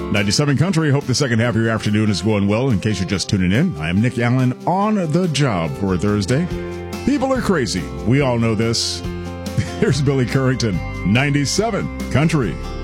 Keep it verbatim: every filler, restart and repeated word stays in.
ninety-seven Country. Hope the second half of your afternoon is going well. In case you're just tuning in, I am Nick Allen on the job for Thursday. People are crazy. We all know this. Here's Billy Currington, ninety-seven Country.